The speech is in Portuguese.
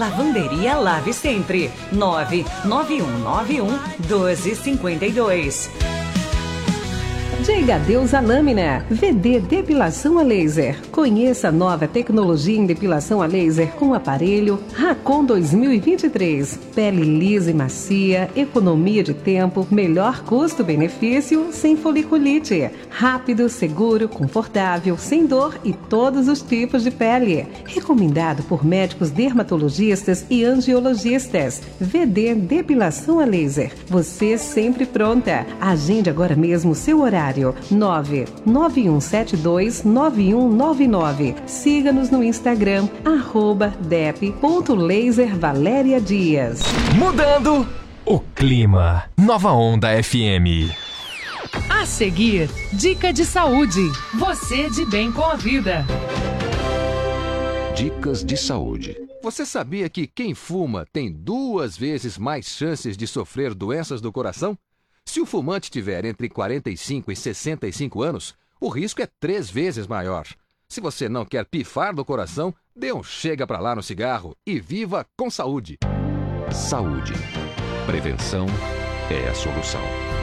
Lavanderia Lave Sempre. 991911252. Diga adeus à lâmina. VD Depilação a Laser. Conheça a nova tecnologia em depilação a laser com o aparelho Racon 2023. Pele lisa e macia, economia de tempo, melhor custo-benefício, sem foliculite. Rápido, seguro, confortável, sem dor e todos os tipos de pele. Recomendado por médicos dermatologistas e angiologistas. VD Depilação a Laser. Você sempre pronta. Agende agora mesmo seu horário. 991729199. Siga-nos no Instagram, @dep.laservaleriadias. Mudando o clima. Nova Onda FM. A seguir, dica de saúde. Você de bem com a vida. Dicas de saúde. Você sabia que quem fuma tem 2 vezes mais chances de sofrer doenças do coração? Se o fumante tiver entre 45 e 65 anos, o risco é 3 vezes maior. Se você não quer pifar do coração, dê um chega pra lá no cigarro e viva com saúde. Saúde. Prevenção é a solução.